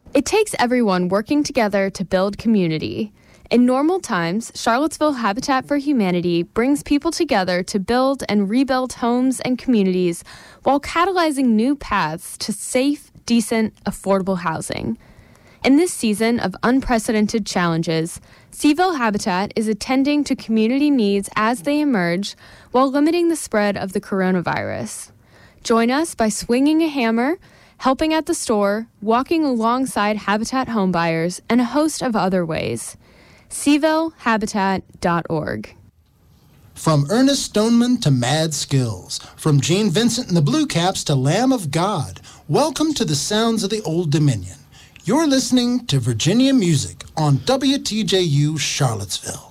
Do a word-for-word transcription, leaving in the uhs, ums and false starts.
It takes everyone working together to build community. In normal times, Charlottesville Habitat for Humanity brings people together to build and rebuild homes and communities while catalyzing new paths to safe, decent, affordable housing. In this season of unprecedented challenges, Seaville Habitat is attending to community needs as they emerge while limiting the spread of the coronavirus. Join us by swinging a hammer, helping at the store, walking alongside Habitat homebuyers, and a host of other ways. Seaville Habitat dot org. From Ernest Stoneman to Mad Skills, from Gene Vincent and the Blue Caps to Lamb of God, welcome to the sounds of the Old Dominion. You're listening to Virginia Music on W T J U Charlottesville.